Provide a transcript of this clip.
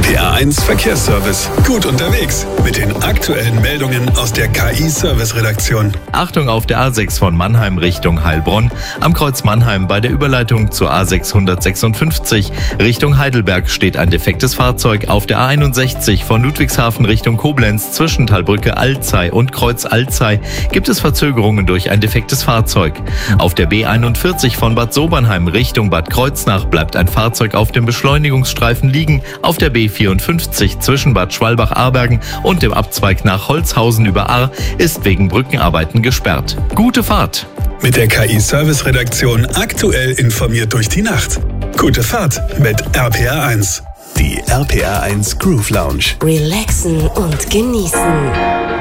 RPA1 Verkehrsservice. Gut unterwegs mit den aktuellen Meldungen aus der KI-Service-Redaktion. Achtung auf der A6 von Mannheim Richtung Heilbronn. Am Kreuz Mannheim bei der Überleitung zur A656 Richtung Heidelberg steht ein defektes Fahrzeug. Auf der A61 von Ludwigshafen Richtung Koblenz zwischen Talbrücke Alzey und Kreuz Alzey gibt es Verzögerungen durch ein defektes Fahrzeug. Auf der B41 von Bad Sobernheim Richtung Bad Kreuznach bleibt ein Fahrzeug auf dem Beschleunigungsstreifen liegen. Auf der B54 zwischen Bad Schwalbach-Ahrbergen und dem Abzweig nach Holzhausen über Ahr ist wegen Brückenarbeiten gesperrt. Gute Fahrt! Mit der KI-Service-Redaktion aktuell informiert durch die Nacht. Gute Fahrt mit RPA1. Die RPA1 Groove Lounge. Relaxen und genießen.